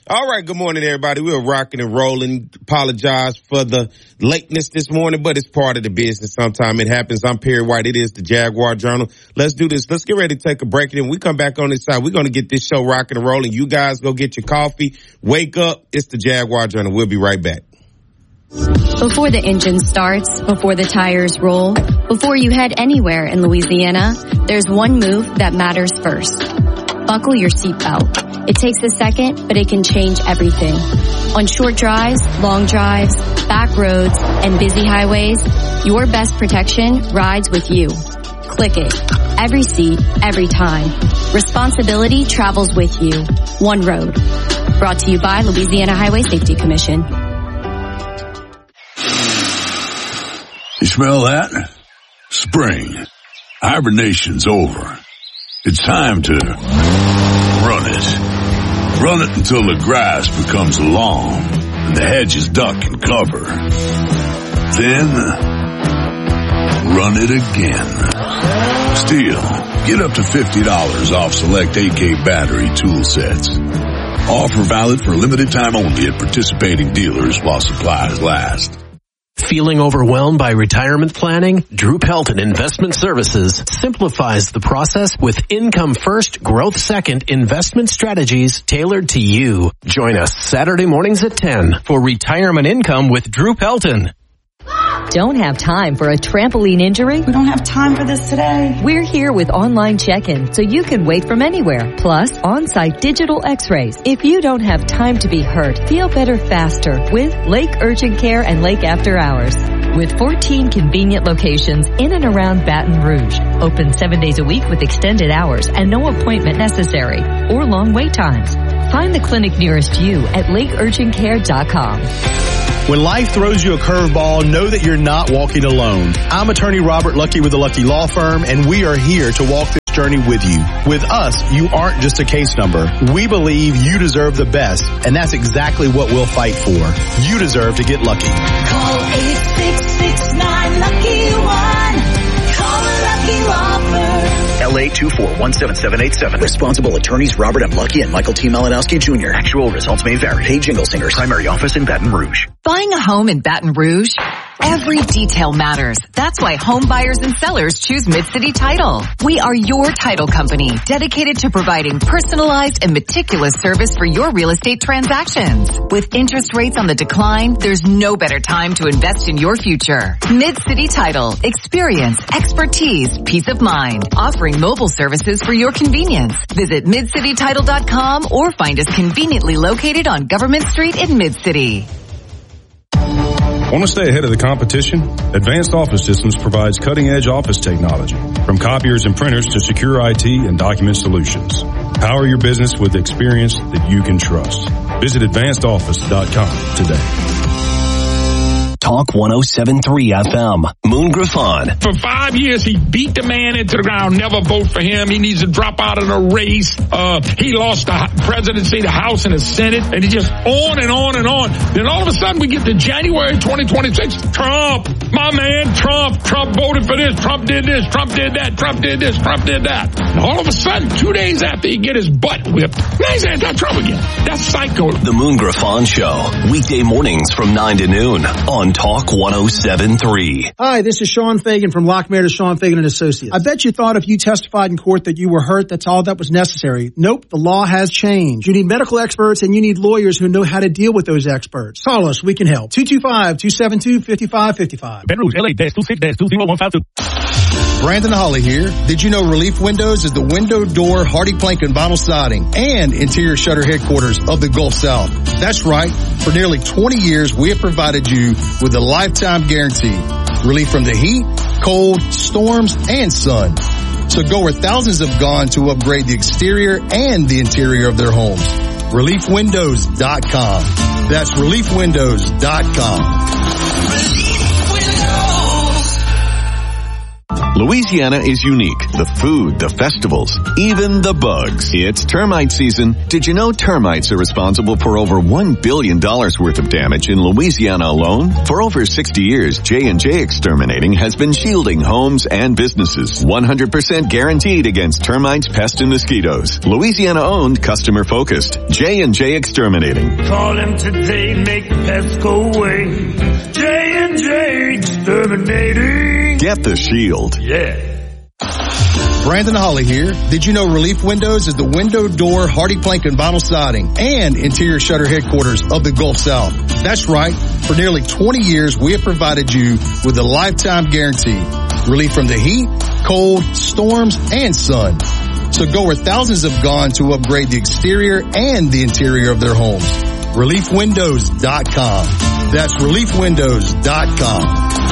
All right, good morning, everybody. We're rocking and rolling. Apologize for the lateness this morning, but it's part of the business. Sometimes it happens. I'm Perry White. It is the Jaguar Journal. Let's do this. Let's get ready to take a break. And when we come back on this side, we're going to get this show rocking and rolling. You guys go get your coffee. Wake up. It's the Jaguar Journal. We'll be right back. Before the engine starts, before the tires roll, before you head anywhere in Louisiana, there's one move that matters first. Buckle your seatbelt. It takes a second, but it can change everything. On short drives, long drives, back roads, and busy highways, your best protection rides with you. Click it. Every seat, every time. Responsibility travels with you. One road. Brought to you by Louisiana Highway Safety Commission. You smell that? Spring. Hibernation's over. It's time to run it. Run it until the grass becomes long and the hedges duck and cover. Then, run it again. Still, get up to $50 off select AK battery tool sets. Offer valid for a limited time only at participating dealers while supplies last. Feeling overwhelmed by retirement planning? Drew Pelton Investment Services simplifies the process with income first, growth second investment strategies tailored to you. Join us Saturday mornings at 10 for Retirement Income with Drew Pelton. Don't have time for a trampoline injury? We don't have time for this today. We're here with online check-in so you can wait from anywhere. Plus, on-site digital x-rays. If you don't have time to be hurt, feel better faster with Lake Urgent Care and Lake After Hours. With 14 convenient locations in and around Baton Rouge. Open 7 days a week with extended hours and no appointment necessary or long wait times. Find the clinic nearest you at lakeurgentcare.com. When life throws you a curveball, know that you're not walking alone. I'm attorney Robert Lucky with the Lucky Law Firm, and we are here to walk this journey with you. With us, you aren't just a case number. We believe you deserve the best, and that's exactly what we'll fight for. You deserve to get lucky. Call 866-9-LUCKY-1. Call the Lucky Law Firm. LA 2417787. Responsible attorneys Robert M. Lucky and Michael T. Malinowski Jr. Actual results may vary. Hey, Jingle Singers. Primary office in Baton Rouge. Buying a home in Baton Rouge? Every detail matters. That's why home buyers and sellers choose Mid-City Title. We are your title company, dedicated to providing personalized and meticulous service for your real estate transactions. With interest rates on the decline, there's no better time to invest in your future. Mid-City Title. Experience, expertise, peace of mind. Offering mobile services for your convenience. Visit midcitytitle.com or find us conveniently located on Government Street in Mid-City. Want to stay ahead of the competition? Advanced Office Systems provides cutting-edge office technology, from copiers and printers to secure IT and document solutions. Power your business with experience that you can trust. Visit advancedoffice.com today. Talk 107.3 FM. Moon Griffon. For 5 years, he beat the man into the ground. Never vote for him. He needs to drop out of the race. He lost the presidency, the House, and the Senate. And he just on and on and on. Then all of a sudden, we get to January 2026. Trump, my man, Trump voted for this. Trump did this. Trump did that. Trump did this. Trump did that. And all of a sudden, 2 days after he get his butt whipped, now he's anti-Trump again. That's psycho. The Moon Griffon Show. Weekday mornings from 9 to noon on Talk 107.3. Hi, this is Sean Fagan from Lockmayer to Sean Fagan & Associates. I bet you thought if you testified in court that you were hurt, that's all that was necessary. Nope, the law has changed. You need medical experts and you need lawyers who know how to deal with those experts. Call us, we can help. 225-272-5555. Baton Rouge, LA-26-20152. Brandon Holly here. Did you know Relief Windows is the window, door, hardy plank, and vinyl siding and interior shutter headquarters of the Gulf South? That's right. For nearly 20 years, we have provided you with a lifetime guarantee. Relief from the heat, cold, storms, and sun. So go where thousands have gone to upgrade the exterior and the interior of their homes. ReliefWindows.com. That's ReliefWindows.com. Louisiana is unique. The food, the festivals, even the bugs. It's termite season. Did you know termites are responsible for over $1 billion worth of damage in Louisiana alone? For over 60 years, J&J Exterminating has been shielding homes and businesses. 100% guaranteed against termites, pests, and mosquitoes. Louisiana-owned, customer-focused. J&J Exterminating. Call him today, make the pests go away. J&J Exterminating. Get the shield. Yeah. Brandon Holly here. Did you know Relief Windows is the window, door, hardy plank, and vinyl siding and interior shutter headquarters of the Gulf South? That's right. For nearly 20 years, we have provided you with a lifetime guarantee. Relief from the heat, cold, storms, and sun. So go where thousands have gone to upgrade the exterior and the interior of their homes. ReliefWindows.com. That's ReliefWindows.com.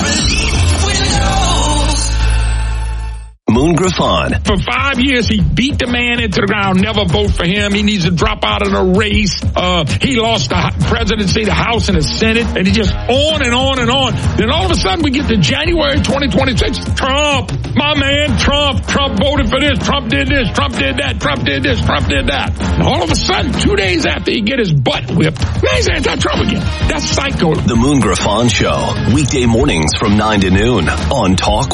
Moon Griffon. For 5 years, he beat the man into the ground. Never vote for him. He needs to drop out of the race. He lost the presidency, the House, and the Senate, and he just on and on and on. Then all of a sudden, we get to January 2026. Trump, my man, Trump voted for this. Trump did this. Trump did that. Trump did this. Trump did that. And all of a sudden, 2 days after he get his butt whipped, now he's anti-Trump again. That's psycho. The Moon Griffon Show. Weekday mornings from 9 to noon on Talk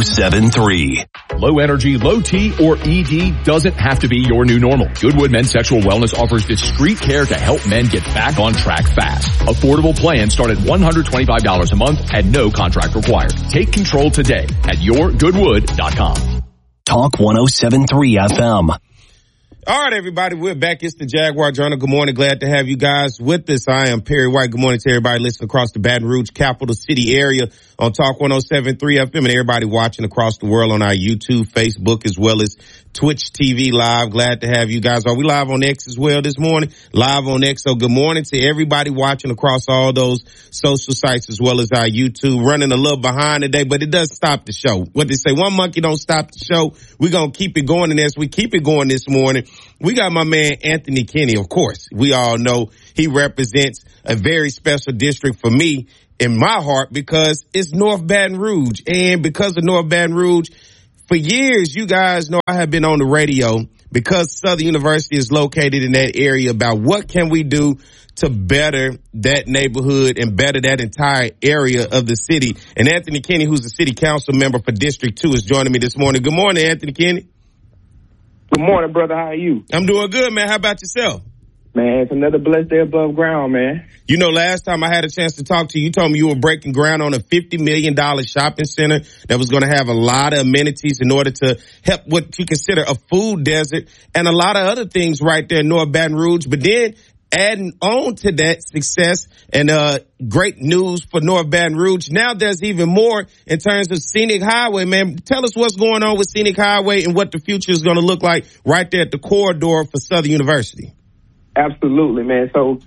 107.3. Low energy, low T, or ED doesn't have to be your new normal. Goodwood Men's Sexual Wellness offers discreet care to help men get back on track fast. Affordable plans start at $125 a month and no contract required. Take control today at yourgoodwood.com. Talk 107.3 FM. All right, everybody, we're back. It's the Jaguar Journal. Good morning. Glad to have you guys with us. I am Perry White. Good morning to everybody listening across the Baton Rouge capital city area on Talk 107.3 FM and everybody watching across the world on our YouTube, Facebook, as well as Twitch TV live. Glad to have you guys. Are we live on X as well this morning? Live on X. So good morning to everybody watching across all those social sites as well as our YouTube. Running a little behind today, but it doesn't stop the show. What they say, one monkey don't stop the show. We're going to keep it going. And as we keep it going this morning, we got my man Anthony Kinney. Of course, we all know he represents a very special district for me in my heart because it's North Baton Rouge. And because of North Baton Rouge, for years, you guys know I have been on the radio because Southern University is located in that area about what can we do to better that neighborhood and better that entire area of the city. And Anthony Kinney, who's the city council member for District 2, is joining me this morning. Good morning, Anthony Kinney. Good morning, brother. How are you? I'm doing good, man. How about yourself? Man, it's another blessed day above ground, man. You know, last time I had a chance to talk to you, you told me you were breaking ground on a $50 million shopping center that was going to have a lot of amenities in order to help what you consider a food desert and a lot of other things right there in North Baton Rouge. But then adding on to that success and great news for North Baton Rouge, now there's even more in terms of Scenic Highway, man. Tell us what's going on with Scenic Highway and what the future is going to look like right there at the corridor for Southern University. Absolutely, man. So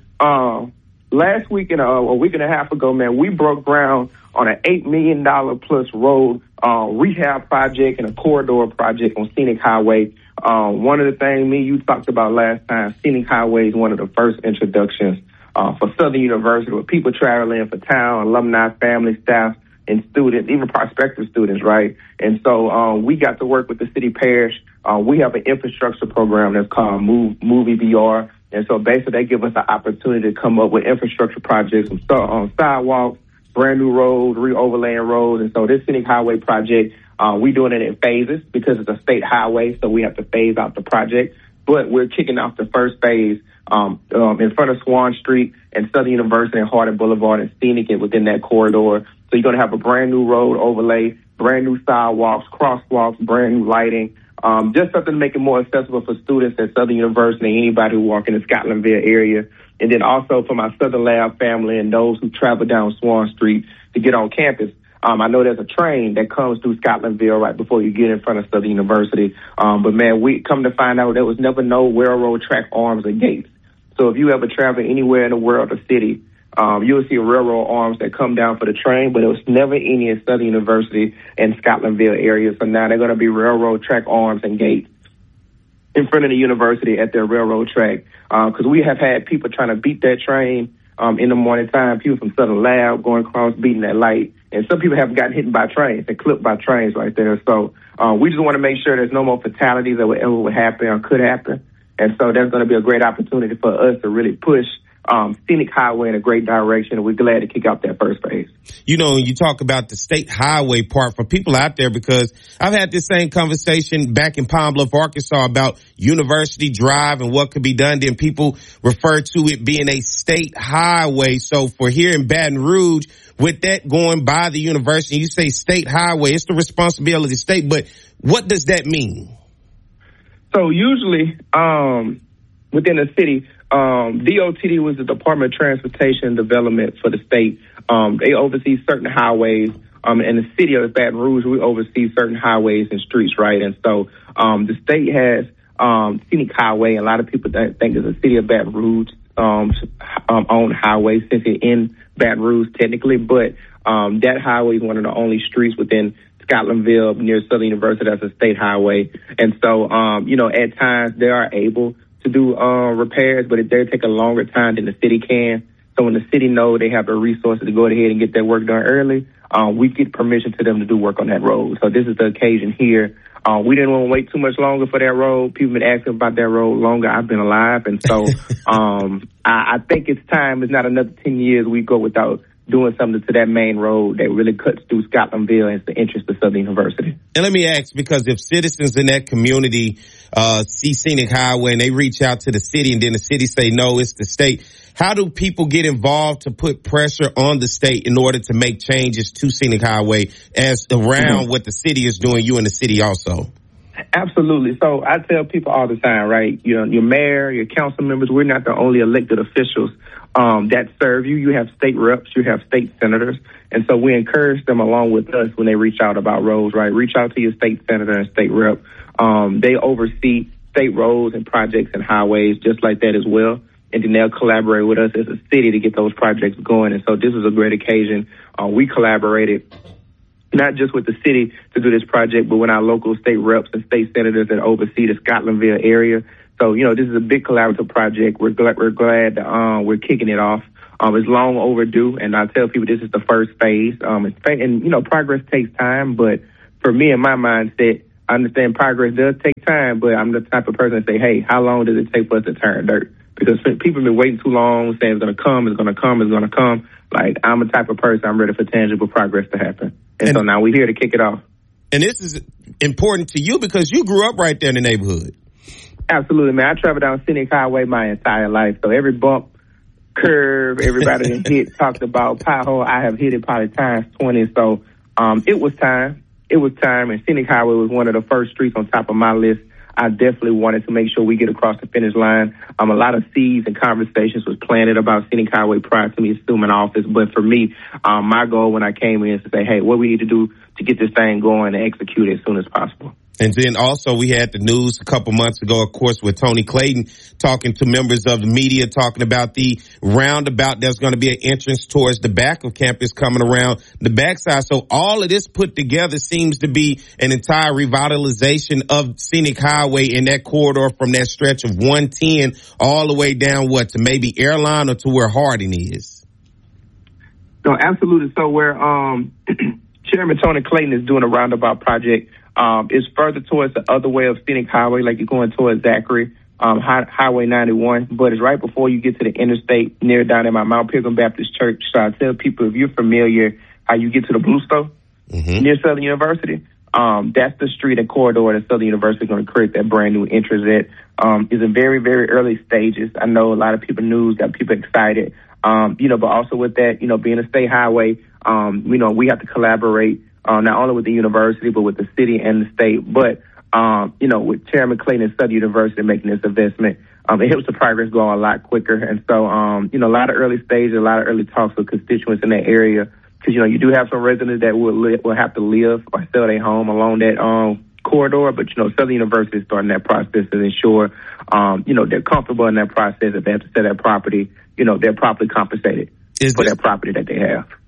last week and a week and a half ago, man, we broke ground on an $8 million plus road rehab project and a corridor project on Scenic Highway. One of the things you talked about last time, Scenic Highway is one of the first introductions for Southern University with people traveling for town, alumni, family, staff, and students, even prospective students, right? And so we got to work with the city parish. We have an infrastructure program that's called Movie VR. And so basically they give us an opportunity to come up with infrastructure projects on sidewalks, brand new roads, re-overlaying roads. And so this Scenic Highway project, we're doing it in phases because it's a state highway, so we have to phase out the project. But we're kicking off the first phase in front of Swan Street and Southern University and Hardin Boulevard and Scenic and within that corridor. So you're going to have a brand new road overlay, brand new sidewalks, crosswalks, brand new lighting. Just something to make it more accessible for students at Southern University and anybody who walk in the Scotlandville area. And then also for my Southern Lab family and those who travel down Swan Street to get on campus. I know there's a train that comes through Scotlandville right before you get in front of Southern University. But man, we come to find out there was never no railroad track arms or gates. So if you ever travel anywhere in the world or city, you'll see railroad arms that come down for the train, but it was never any in Southern University and Scotlandville area. So now they're going to be railroad track arms and gates in front of the university at their railroad track. Because we have had people trying to beat that train in the morning time, people from Southern Lab going across, beating that light. And some people have gotten hit by trains and clipped by trains right there. So we just want to make sure there's no more fatalities that ever would happen or could happen. And so that's going to be a great opportunity for us to really push Scenic Highway in a great direction, and we're glad to kick out that first phase. You know, you talk about the state highway part for people out there, because I've had this same conversation back in Pine Bluff, Arkansas about University Drive and what could be done. Then people refer to it being a state highway. So for here in Baton Rouge, with that going by the university, you say state highway, it's the responsibility of the state, but what does that mean? So usually, within the city, DOTD was the Department of Transportation and Development for the state. They oversee certain highways. In the city of Baton Rouge, we oversee certain highways and streets, right? And so the state has Scenic Highway. A lot of people think it's a city of Baton Rouge owned highway, since it's in Baton Rouge technically. But that highway is one of the only streets within Scotlandville near Southern University. That's a state highway. And so, at times they are able to do repairs, but they take a longer time than the city can. So when the city knows they have the resources to go ahead and get that work done early, we get permission to them to do work on that road. So this is the occasion here. We didn't want to wait too much longer for that road. People have been asking about that road longer I've been alive. And so I think it's time. It's not another 10 years we go without doing something to that main road that really cuts through Scotlandville and it's the interest of Southern University. And let me ask, because if citizens in that community see Scenic Highway and they reach out to the city and then the city say, no, it's the state, how do people get involved to put pressure on the state in order to make changes to Scenic Highway as around what the city is doing, you and the city also? Absolutely. So I tell people all the time, right? You know, your mayor, your council members, we're not the only elected officials that serve you. You have state reps, you have state senators. And so we encourage them along with us when they reach out about roads, right? Reach out to your state senator and state rep. They oversee state roads and projects and highways just like that as well. And then they'll collaborate with us as a city to get those projects going. And so this is a great occasion. We collaborated not just with the city to do this project, but with our local state reps and state senators that oversee the Scotlandville area. So, this is a big collaborative project. We're glad that we're kicking it off. It's long overdue, and I tell people this is the first phase. And progress takes time, but for me and my mindset, I understand progress does take time, but I'm the type of person to say, hey, how long does it take for us to turn dirt? Because people have been waiting too long, saying it's going to come, it's going to come, it's going to come. Like, I'm a type of person, I'm ready for tangible progress to happen. And so now we're here to kick it off. And this is important to you because you grew up right there in the neighborhood. Absolutely, man. I traveled down Scenic Highway my entire life. So every bump, curve, everybody that hit talked about pothole. I have hit it probably times 20. So it was time. It was time. And Scenic Highway was one of the first streets on top of my list. I definitely wanted to make sure we get across the finish line. A lot of seeds and conversations was planted about Scenic Highway prior to me assuming office. But for me, my goal when I came in is to say, hey, what we need to do to get this thing going and execute it as soon as possible. And then also we had the news a couple months ago, of course, with Tony Clayton talking to members of the media, talking about the roundabout. There's going to be an entrance towards the back of campus coming around the backside. So all of this put together seems to be an entire revitalization of Scenic Highway in that corridor from that stretch of 110 all the way down to maybe Airline or to where Harding is. No, absolutely. So where Chairman Tony Clayton is doing a roundabout project, is further towards the other way of Scenic Highway, like you're going towards Zachary, Highway 91, but it's right before you get to the interstate near down at my Mount Pilgrim Baptist Church. So I tell people, if you're familiar how you get to the Blue Store near Southern University, that's the street and corridor that Southern University is going to create that brand new entrance at. Is in very, very early stages. I know a lot of people got people excited, but also with that, being a state highway, we have to collaborate not only with the university, but with the city and the state. But, with Chairman Clayton and Southern University making this investment, it helps the progress go a lot quicker. And so, a lot of early stages, a lot of early talks with constituents in that area. Because, you do have some residents that will have to live or sell their home along that corridor. But, Southern University is starting that process to ensure, they're comfortable in that process. If they have to sell that property, they're properly compensated for that property that they have.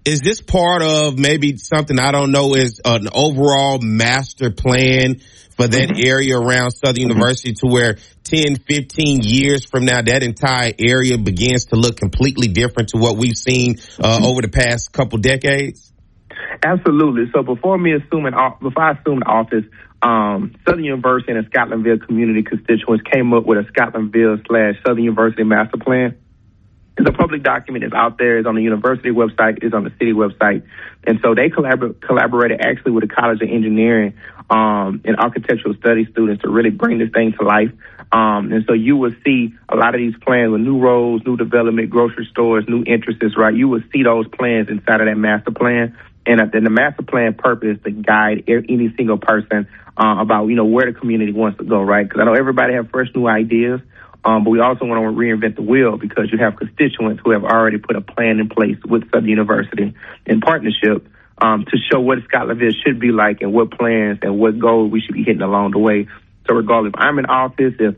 Is this part of maybe something, I don't know, is an overall master plan for that area around Southern University to where 10, 15 years from now, that entire area begins to look completely different to what we've seen over the past couple decades? Absolutely. So before I assumed office, Southern University and the Scotlandville community constituents came up with a Scotlandville/Southern University master plan. It's a public document. It's out there. It's on the university website. It's on the city website. And so they collaborated actually with the College of Engineering and Architectural Studies students to really bring this thing to life. And so you will see a lot of these plans with new roads, new development, grocery stores, new entrances, right? You will see those plans inside of that master plan. And then the master plan purpose is to guide any single person about, where the community wants to go, right? Because I know everybody have fresh new ideas. But we also want to reinvent the wheel because you have constituents who have already put a plan in place with Southern University in partnership to show what Scotlandville should be like and what plans and what goals we should be hitting along the way. So regardless, if I'm in office, if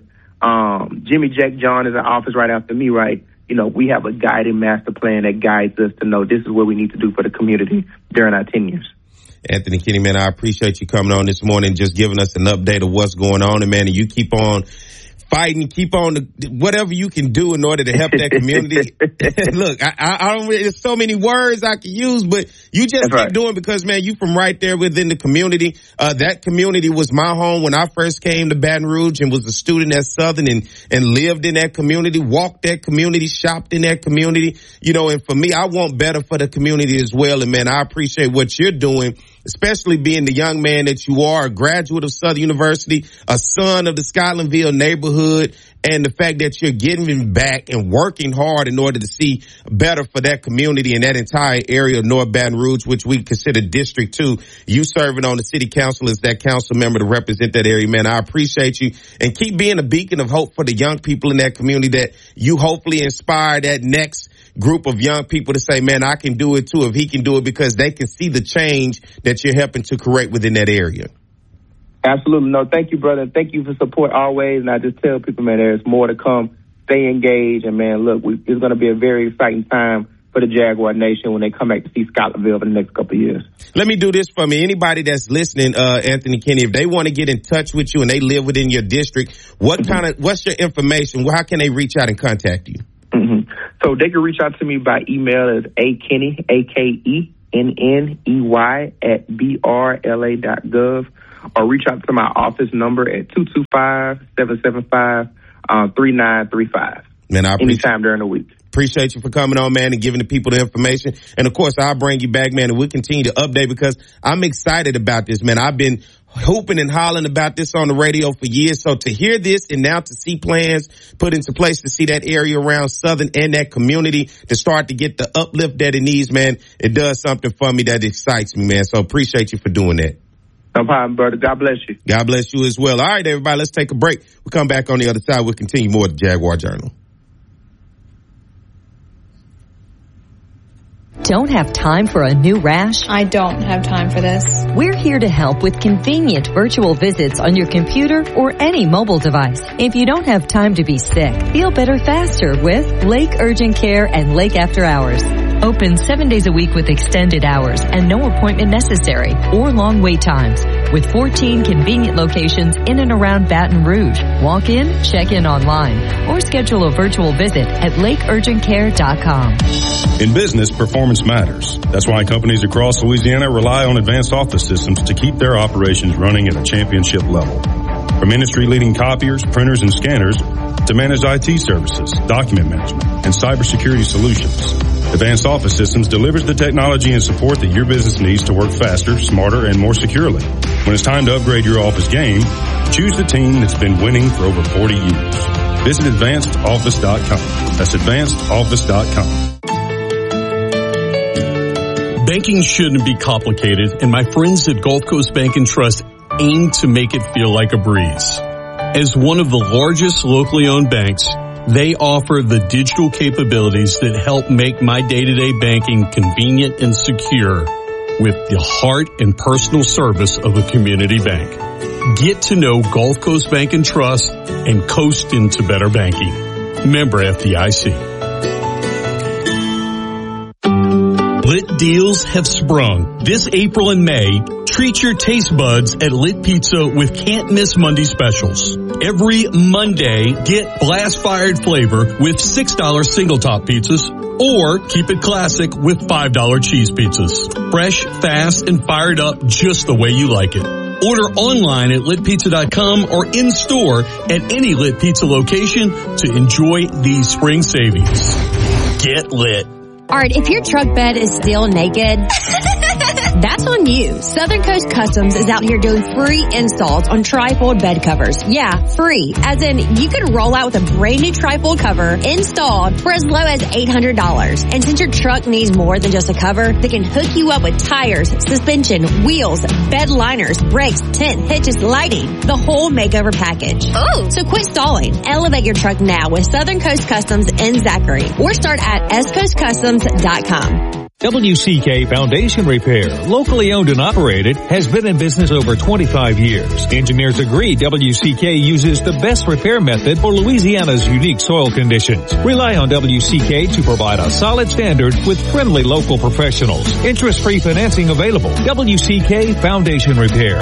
Jimmy Jack John is in office right after me, right, we have a guiding master plan that guides us to know this is what we need to do for the community during our 10 years. Anthony Kinney, man, I appreciate you coming on this morning, just giving us an update of what's going on. And, man, you keep on fighting, keep on whatever you can do in order to help that community. Look, I don't. There's so many words I can use, but you just keep doing because, man, you from right there within the community. That community was my home when I first came to Baton Rouge and was a student at Southern and lived in that community, walked that community, shopped in that community. And for me, I want better for the community as well. And, man, I appreciate what you're doing, especially being the young man that you are, a graduate of Southern University, a son of the Scotlandville neighborhood, and the fact that you're giving back and working hard in order to see better for that community and that entire area of North Baton Rouge, which we consider District 2. You serving on the city council as that council member to represent that area, man. I appreciate you. And keep being a beacon of hope for the young people in that community, that you hopefully inspire that next group of young people to say, man, I can do it too if he can do it, because they can see the change that you're helping to create within that area. Absolutely. No, thank you, brother. Thank you for support always. And I just tell people, man, there's more to come. Stay engaged. And, man, look, it's going to be a very exciting time for the Jaguar Nation when they come back to see Scotlandville for the next couple of years. Let me do this for me. Anybody that's listening, Anthony Kinney, if they want to get in touch with you and they live within your district, what's your information? How can they reach out and contact you? So they can reach out to me by email as akenny, AKENNEY @BRLA.gov, or reach out to my office number at 225-775-3935. Man, anytime during the week. Appreciate you for coming on, man, and giving the people the information. And, of course, I'll bring you back, man, and we'll continue to update because I'm excited about this, man. I've been hooping and hollering about this on the radio for years. So to hear this and now to see plans put into place to see that area around Southern and that community to start to get the uplift that it needs, man, it does something for me that excites me, man. So appreciate you for doing that. No problem, brother. God bless you. God bless you as well. All right, everybody, let's take a break. We'll come back on the other side. We'll continue more of the Jaguar Journal. Don't have time for a new rash? I don't have time for this. We're here to help with convenient virtual visits on your computer or any mobile device. If you don't have time to be sick, feel better faster with Lake Urgent Care and Lake After Hours. Open 7 days a week with extended hours and no appointment necessary or long wait times. With 14 convenient locations in and around Baton Rouge. Walk in, check in online, or schedule a virtual visit at lakeurgentcare.com. In business, performance matters. That's why companies across Louisiana rely on advanced office systems to keep their operations running at a championship level. From industry-leading copiers, printers, and scanners to managed IT services, document management, and cybersecurity solutions, Advanced Office Systems delivers the technology and support that your business needs to work faster, smarter, and more securely. When it's time to upgrade your office game, choose the team that's been winning for over 40 years. Visit AdvancedOffice.com. That's AdvancedOffice.com. Banking shouldn't be complicated, and my friends at Gulf Coast Bank and Trust aim to make it feel like a breeze. As one of the largest locally owned banks, they offer the digital capabilities that help make my day-to-day banking convenient and secure with the heart and personal service of a community bank. Get to know Gulf Coast Bank and Trust and coast into better banking. Member FDIC. Lit deals have sprung. This April and May, treat your taste buds at Lit Pizza with can't miss Monday specials. Every Monday, get blast fired flavor with $6 single top pizzas, or keep it classic with $5 cheese pizzas. Fresh, fast, and fired up just the way you like it. Order online at litpizza.com or in store at any Lit Pizza location to enjoy these spring savings. Get lit. Art, if your truck bed is still naked, that's on you. Southern Coast Customs is out here doing free installs on trifold bed covers. Yeah, free. As in, you can roll out with a brand new trifold cover installed for as low as $800. And since your truck needs more than just a cover, they can hook you up with tires, suspension, wheels, bed liners, brakes, tent, hitches, lighting, the whole makeover package. Oh! So quit stalling. Elevate your truck now with Southern Coast Customs in Zachary, or start at scoastcustoms.com. WCK Foundation Repair, locally owned and operated, has been in business over 25 years. Engineers agree WCK uses the best repair method for Louisiana's unique soil conditions. Rely on WCK to provide a solid standard with friendly local professionals. Interest-free financing available. WCK Foundation Repair.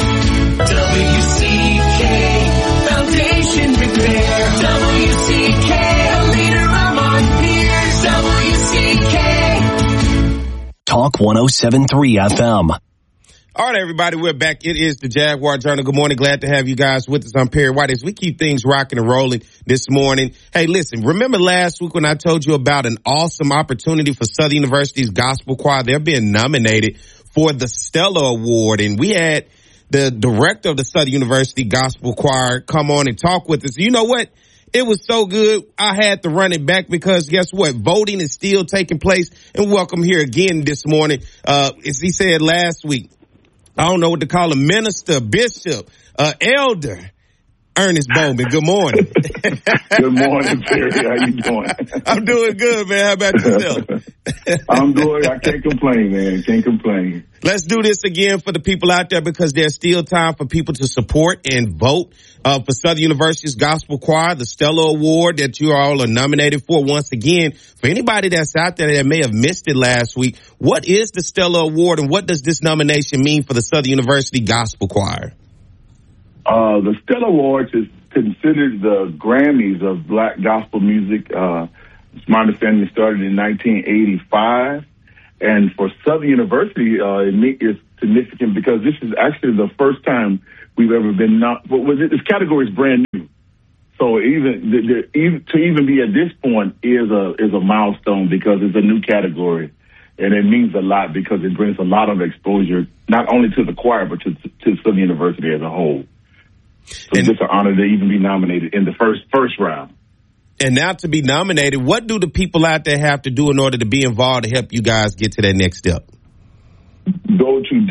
WCK Foundation Repair. WCK, a leader among peers. WCK. Talk 107.3 FM. All right, everybody, we're back. It is the Jaguar Journal. Good morning. Glad to have you guys with us. I'm Perry White as we keep things rocking and rolling this morning. Hey, listen, remember last week when I told you about an awesome opportunity for Southern University's Gospel Choir? They're being nominated for the Stellar Award, and we had the director of the Southern University Gospel Choir come on and talk with us. You know what? It was so good, I had to run it back because guess what? Voting is still taking place. And welcome here again this morning. As he said last week, I don't know what to call him, minister, bishop, elder, Ernest Bowman. Good morning. Good morning, Terry. How you doing? I'm doing good, man. How about yourself? I'm good. I can't complain, man. Can't complain. Let's do this again for the people out there because there's still time for people to support and vote for Southern University's Gospel Choir, the Stellar Award that you all are nominated for. Once again, for anybody that's out there that may have missed it last week, what is the Stellar Award and what does this nomination mean for the Southern University Gospel Choir? The Stellar Awards is considered the Grammys of black gospel music. It's my understanding it started in 1985. And for Southern University, it's significant because this is actually the first time we've ever been this category is brand new. So even to even be at this point is a milestone because it's a new category. And it means a lot because it brings a lot of exposure, not only to the choir, but to Southern University as a whole. So it's just an honor to even be nominated in the first round. And now to be nominated, what do the people out there have to do in order to be involved to help you guys get to that next step? Go to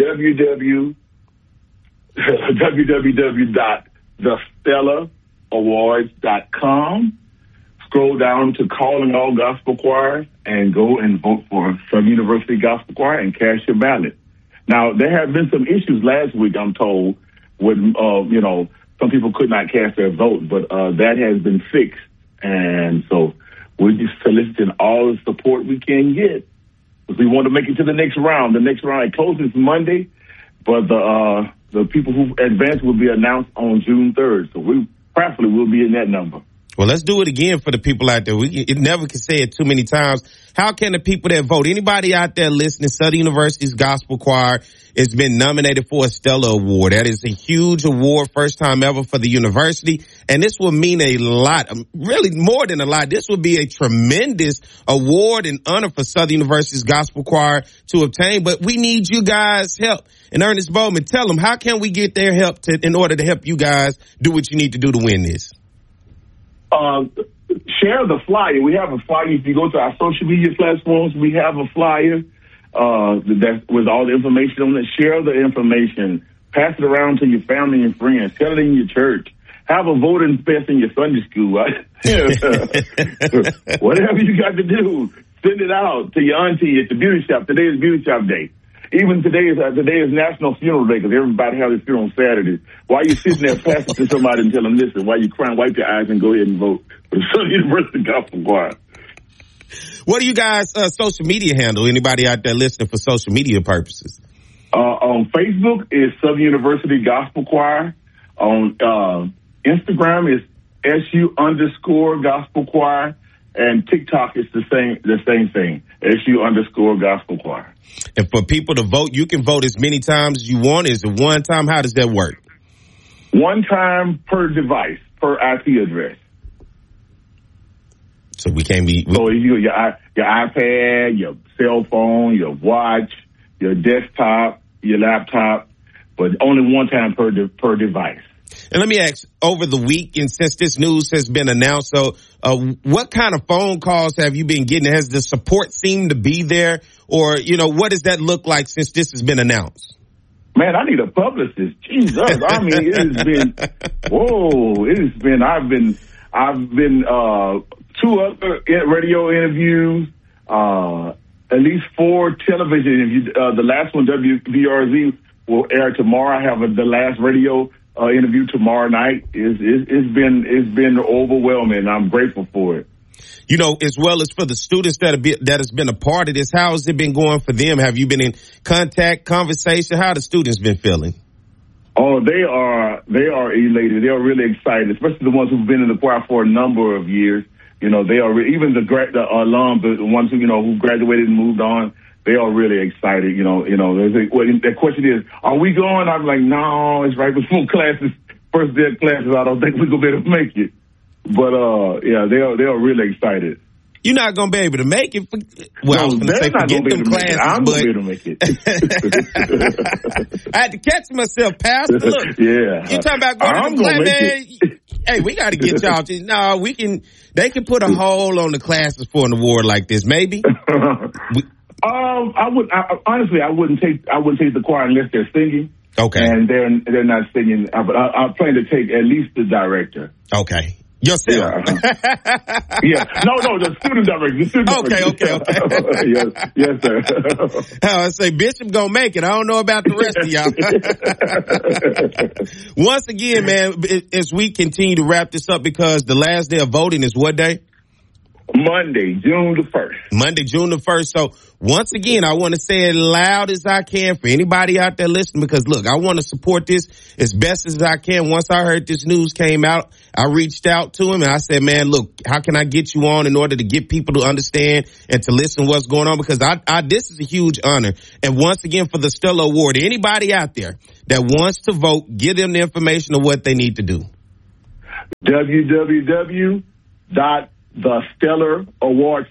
www.thestellawawards.com. Scroll down to Calling All Gospel Choirs and go and vote for Southern University Gospel Choir and cast your ballot. Now, there have been some issues last week, I'm told, with, some people could not cast their vote, but that has been fixed. And so we're just soliciting all the support we can get because we want to make it to the next round. The next round, it closes Monday, but the people who advance will be announced on June 3rd. So we prayerfully will be in that number. Well, let's do it again for the people out there. It never can say it too many times. How can the people that vote, anybody out there listening, Southern University's Gospel Choir has been nominated for a Stellar Award. That is a huge award, first time ever for the university. And this will mean a lot, really more than a lot. This will be a tremendous award and honor for Southern University's Gospel Choir to obtain. But we need you guys' help. And Ernest Bowman, tell them, how can we get their help in order to help you guys do what you need to do to win this? Share the flyer. We have a flyer. If you go to our social media platforms, we have a flyer that with all the information on it. Share the information. Pass it around to your family and friends. Tell it in your church. Have a voting fest in your Sunday school. Right? Whatever you got to do, send it out to your auntie at the beauty shop. Today is beauty shop day. Even today is National Funeral Day because everybody has a funeral on Saturday. While you're sitting there, pass it to somebody and tell them, listen, while you're crying, wipe your eyes and go ahead and vote for the Southern University Gospel Choir. What do you guys social media handle? Anybody out there listening for social media purposes? On Facebook is Southern University Gospel Choir. On Instagram is SU_Gospel Choir. And TikTok is the same thing. SU_Gospel Choir. And for people to vote, you can vote as many times as you want. Is it one time? How does that work? One time per device, per IP address. So we can't be. So your iPad, your cell phone, your watch, your desktop, your laptop, but only one time per device. And let me ask, over the week, and since this news has been announced, so what kind of phone calls have you been getting? Has the support seemed to be there? Or, what does that look like since this has been announced? Man, I need a publicist. Jesus. I mean, it has been, I've been 2 other radio interviews, at least 4 television interviews. The last one, WVRZ, will air tomorrow. I have the last radio interview tomorrow night. It's been overwhelming. I'm grateful for it. As well as for the students that has been a part of this, how has it been going for them? Have you been in contact, conversation? How have the students been feeling? Oh, they are elated. They are really excited, especially the ones who've been in the choir for a number of years. They are even the alum, the ones who graduated and moved on. They are really excited. The question is, are we going? I'm like, no, it's right before classes. First day of classes, I don't think we're gonna be able to make it. But they are really excited. You're not gonna be able to make it. Well, I was gonna say forget them classes, I'm gonna be able to make it. I had to catch myself, Pastor. Look, yeah, you talking about going to the class, man? Hey, we got to get y'all. No, we can. They can put a hold on the classes for an award like this, maybe. I wouldn't take the choir unless they're singing. Okay. And they're not singing, but I plan to take at least the director. Okay. Yourself. Yeah. No, the student director. Okay. yes, sir. I say Bishop gonna make it. I don't know about the rest of y'all. Once again, man, as we continue to wrap this up, because the last day of voting is what day? Monday, June the 1st. Monday, June the 1st. So once again, I want to say it loud as I can for anybody out there listening, because look, I want to support this as best as I can. Once I heard this news came out, I reached out to him and I said, man, look, how can I get you on in order to get people to understand and to listen what's going on? Because this is a huge honor. And once again, for the Stellar Award, anybody out there that wants to vote, give them the information of what they need to do. The Stellar Awards,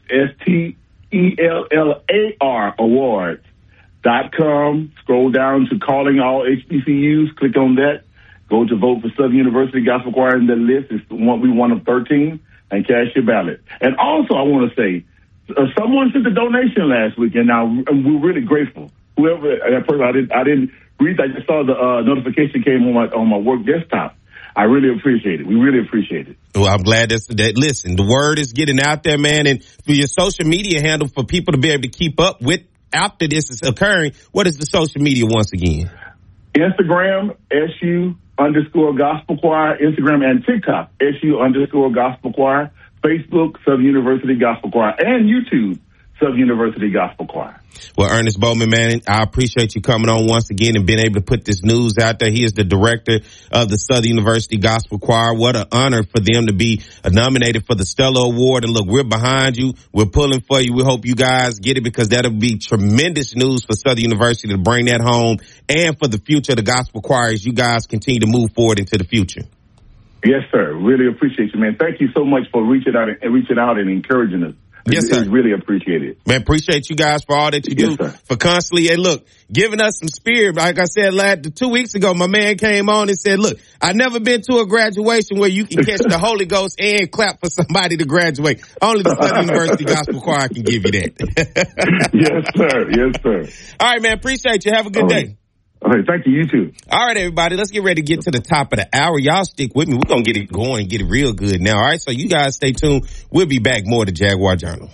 STELLAR Awards.com. Scroll down to calling all HBCUs. Click on that. Go to vote for Southern University Gospel Choir in the list. It's one of 13, and cast your ballot. And also, I want to say, someone sent a donation last week, and we're really grateful. Whoever that person, I didn't read. I just saw the notification came on my work desktop. I really appreciate it. We really appreciate it. Well, I'm glad that. Listen, the word is getting out there, man. And for your social media handle, for people to be able to keep up with after this is occurring, what is the social media once again? Instagram, SU_Gospel Choir. Instagram and TikTok, SU_Gospel Choir. Facebook, Southern University Gospel Choir. And YouTube, Southern University Gospel Choir. Well, Ernest Bowman, man, I appreciate you coming on once again and being able to put this news out there. He is the director of the Southern University Gospel Choir. What an honor for them to be nominated for the Stellar Award. And look, we're behind you. We're pulling for you. We hope you guys get it, because that'll be tremendous news for Southern University to bring that home, and for the future of the gospel choir as you guys continue to move forward into the future. Yes, sir. Really appreciate you, man. Thank you so much for reaching out and encouraging us. Yes, sir. Really appreciate it. Man, appreciate you guys for all that you do, for constantly, and look, giving us some spirit. Like I said, 2 weeks ago, my man came on and said, look, I've never been to a graduation where you can catch the Holy Ghost and clap for somebody to graduate. Only the Southern University Gospel Choir can give you that. Yes, sir. Yes, sir. All right, man. Appreciate you. Have a good day. All right. Thank you. You too. All right, everybody. Let's get ready to get to the top of the hour. Y'all stick with me. We're going to get it going and get it real good now. All right. So you guys stay tuned. We'll be back more to Jaguar Journal.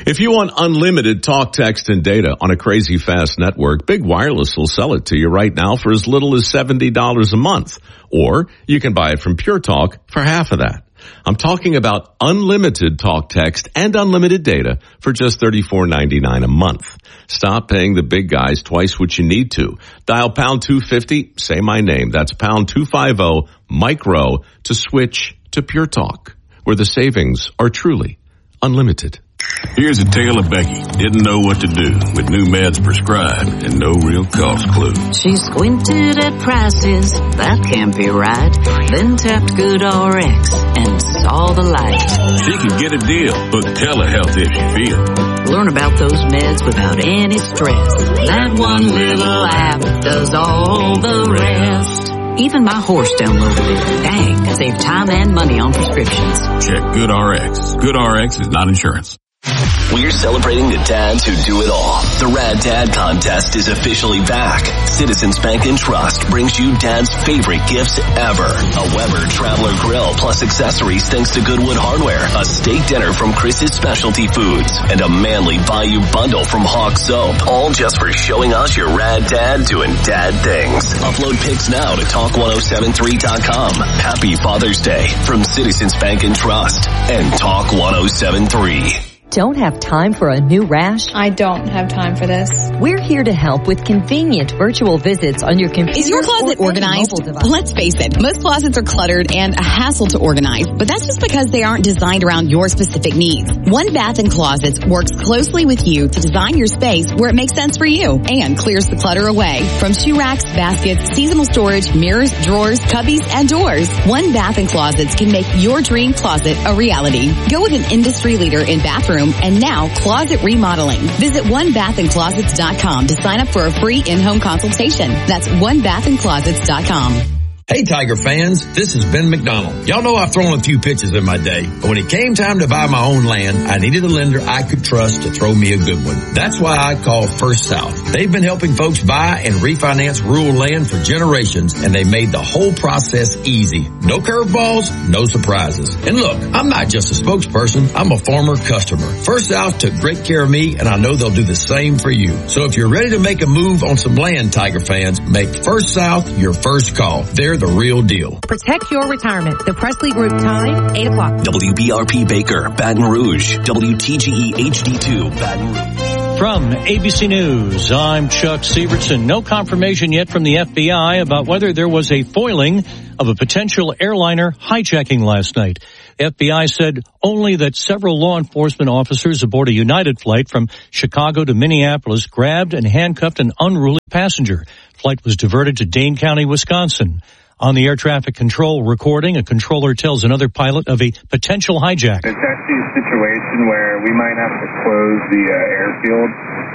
If you want unlimited talk, text, and data on a crazy fast network, Big Wireless will sell it to you right now for as little as $70 a month. Or you can buy it from Pure Talk for half of that. I'm talking about unlimited talk, text, and unlimited data for just $34.99 a month. Stop paying the big guys twice what you need to. Dial pound 250, say my name. That's pound 250 micro to switch to Pure Talk, where the savings are truly unlimited. Here's a tale of Becky. Didn't know what to do with new meds prescribed and no real cost clue. She squinted at prices, that can't be right. Then tapped GoodRx and saw the light. She can get a deal. Book telehealth if you feel. Learn about those meds without any stress. That one little app does all the rest. Even my horse downloaded it. Dang, save time and money on prescriptions. Check GoodRx. GoodRx is not insurance. We're celebrating the dads who do it all. The Rad Dad Contest is officially back. Citizens Bank and Trust brings you Dad's favorite gifts ever. A Weber Traveler Grill plus accessories thanks to Goodwood Hardware. A steak dinner from Chris's Specialty Foods. And a manly Bayou bundle from Hawk Soap. All just for showing us your Rad Dad doing dad things. Upload pics now to Talk1073.com. Happy Father's Day from Citizens Bank and Trust and Talk 1073. Don't have time for a new rash? I don't have time for this. We're here to help with convenient virtual visits on your computer. Is your closet organized? Let's face it, most closets are cluttered and a hassle to organize, but that's just because they aren't designed around your specific needs. One Bath & Closets works closely with you to design your space where it makes sense for you and clears the clutter away. From shoe racks, baskets, seasonal storage, mirrors, drawers, cubbies, and doors, One Bath & Closets can make your dream closet a reality. Go with an industry leader in bathroom and now closet remodeling. Visit onebathandclosets.com to sign up for a free in-home consultation. That's onebathandclosets.com. Hey Tiger fans, this is Ben McDonald. Y'all know I've thrown a few pitches in my day, but when it came time to buy my own land, I needed a lender I could trust to throw me a good one. That's why I called First South. They've been helping folks buy and refinance rural land for generations, and they made the whole process easy. No curveballs, no surprises. And look, I'm not just a spokesperson, I'm a former customer. First South took great care of me, and I know they'll do the same for you. So if you're ready to make a move on some land, Tiger fans, make First South your first call. They're the real deal. Protect your retirement. The Presley Group time, 8 o'clock. WBRP Baker, Baton Rouge. WTGE HD2, Baton Rouge. From ABC News, I'm Chuck Severson. No confirmation yet from the FBI about whether there was a foiling of a potential airliner hijacking last night. The FBI said only that several law enforcement officers aboard a United flight from Chicago to Minneapolis grabbed and handcuffed an unruly passenger. Flight was diverted to Dane County, Wisconsin. On the air traffic control recording, a controller tells another pilot of a potential hijack. It's actually a situation where we might have to close the airfield.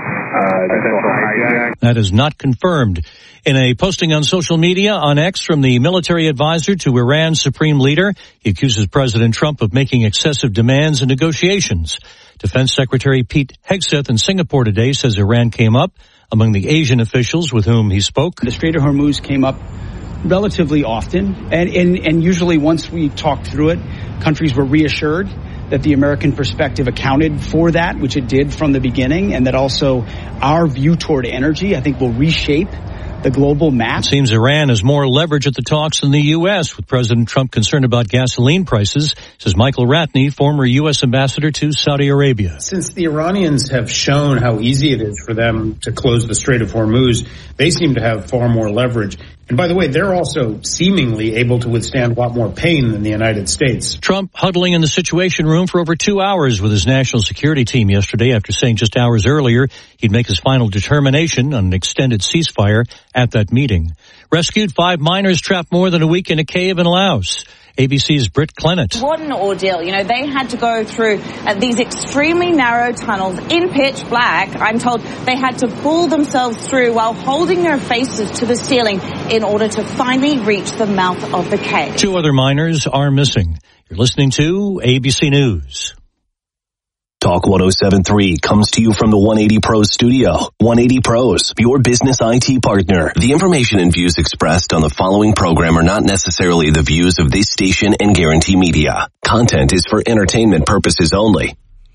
That is not confirmed. In a posting on social media on X from the military advisor to Iran's supreme leader, he accuses President Trump of making excessive demands and negotiations. Defense Secretary Pete Hegseth in Singapore today says Iran came up among the Asian officials with whom he spoke. The Strait of Hormuz came up relatively often, and usually once we talked through it, countries were reassured that the American perspective accounted for that, which it did from the beginning, and that also our view toward energy, I think, will reshape the global map. It seems Iran has more leverage at the talks than the U.S., with President Trump concerned about gasoline prices, says Michael Ratney, former U.S. ambassador to Saudi Arabia. Since the Iranians have shown how easy it is for them to close the Strait of Hormuz, they seem to have far more leverage. And by the way, they're also seemingly able to withstand a lot more pain than the United States. Trump huddling in the Situation Room for over 2 hours with his national security team yesterday after saying just hours earlier he'd make his final determination on an extended ceasefire at that meeting. Rescued 5 miners trapped more than a week in a cave in Laos. ABC's Britt Clennett. What an ordeal. You know, they had to go through these extremely narrow tunnels in pitch black. I'm told they had to pull themselves through while holding their faces to the ceiling in order to finally reach the mouth of the cave. 2 other miners are missing. You're listening to ABC News. Talk 1073 comes to you from the 180 Pros studio. 180 Pros, your business IT partner. The information and views expressed on the following program are not necessarily the views of this station and Guarantee Media. Content is for entertainment purposes only.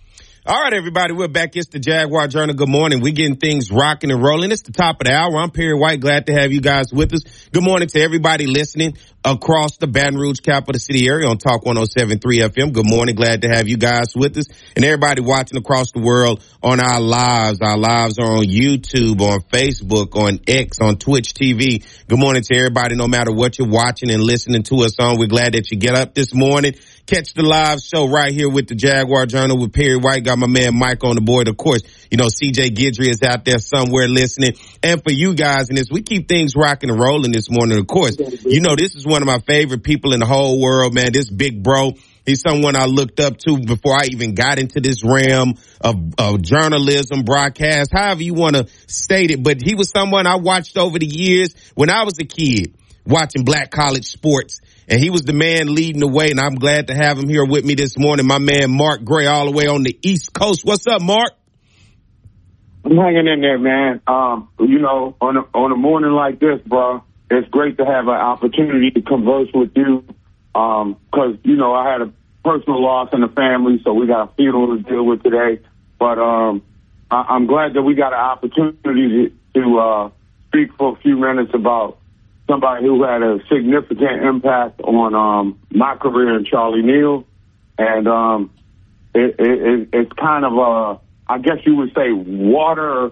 All right, everybody, we're back. It's the Jaguar Journal. Good morning. We're getting things rocking and rolling. It's the top of the hour. I'm Perry White. Glad to have you guys with us. Good morning to everybody listening across the Baton Rouge capital city area on Talk 107.3 FM. Good morning. Glad to have you guys with us. And everybody watching across the world on our lives. Our lives are on YouTube, on Facebook, on X, on Twitch TV. Good morning to everybody, no matter what you're watching and listening to us on. We're glad that you get up this morning. Catch the live show right here with the Jaguar Journal with Perry White. Got my man Mike on the board. Of course, you know, CJ Guidry is out there somewhere listening. And for you guys in this, we keep things rocking and rolling this morning. Of course, you know, this is one of my favorite people in the whole world, man. This big bro. He's someone I looked up to before I even got into this realm of journalism, broadcast, however you want to state it. But he was someone I watched over the years when I was a kid watching black college sports. And he was the man leading the way, and I'm glad to have him here with me this morning. My man, Mark Gray, all the way on the East Coast. What's up, Mark? I'm hanging in there, man. You know, on a morning like this, bro, it's great to have an opportunity to converse with you. 'Cause, you know, I had a personal loss in the family, so we got a funeral to deal with today. But I'm glad that we got an opportunity to speak for a few minutes about somebody who had a significant impact on my career in Charlie Neal. And it's kind of a, I guess you would say, water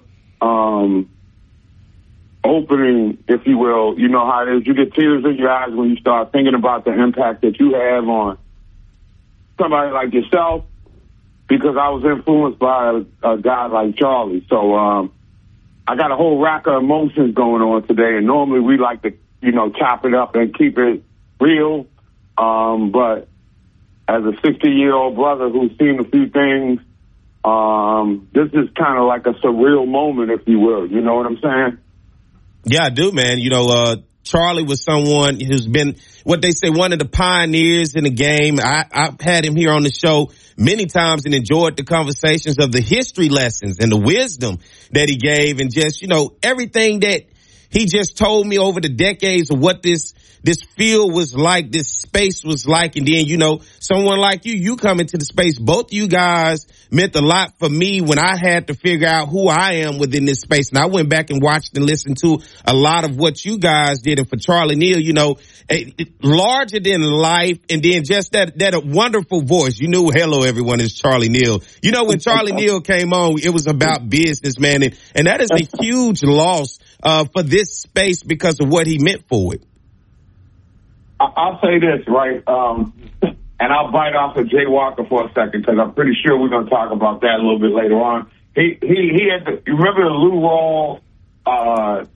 opening, if you will. You know how it is. You get tears in your eyes when you start thinking about the impact that you have on somebody like yourself, because I was influenced by a guy like Charlie. So I got a whole rack of emotions going on today, and normally we like to, you know, chop it up and keep it real. But as a 60-year-old brother who's seen a few things, this is kind of like a surreal moment, if you will. You know what I'm saying? Yeah, I do, man. You know, Charlie was someone who's been, what they say, one of the pioneers in the game. I've had him here on the show many times and enjoyed the conversations of the history lessons and the wisdom that he gave, and just, you know, everything that he just told me over the decades of what this field was like, this space was like. And then, you know, someone like you come into the space. Both you guys meant a lot for me when I had to figure out who I am within this space. And I went back and watched and listened to a lot of what you guys did. And for Charlie Neal, you know, larger than life. And then just that wonderful voice. You knew, hello, everyone, is Charlie Neal. You know, when Charlie Neal came on, it was about business, man. And that is a huge loss for this space because of what he meant for it. I'll say this, right, and I'll bite off of Jay Walker for a second, because I'm pretty sure we're going to talk about that a little bit later on. He had you remember the Lou Rawls